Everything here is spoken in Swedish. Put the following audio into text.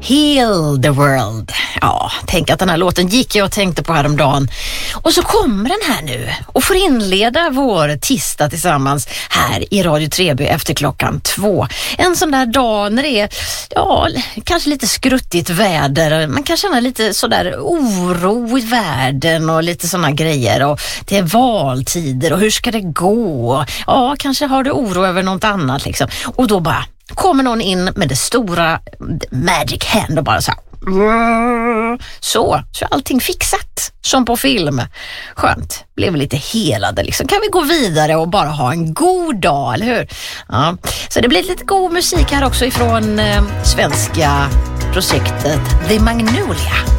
Heal the world. Ja, tänk att den här låten gick jag och tänkte på häromdagen. Och så kommer den här nu och får inleda vår tisdag tillsammans här i Radio Treby efter 2:00. En sån där dag när det är, ja, kanske lite skruttigt väder. Man kan känna lite sådär oro i världen och lite såna grejer. Och det är valtider och hur ska det gå? Ja, kanske har du oro över något annat liksom. Och då bara kommer någon in med det stora magic hand och bara så här. Så allting fixat som på film. Skönt, blev lite helade liksom. Kan vi gå vidare och bara ha en god dag, eller hur? Ja. Så det blir lite god musik här också ifrån svenska projektet The Magnolia.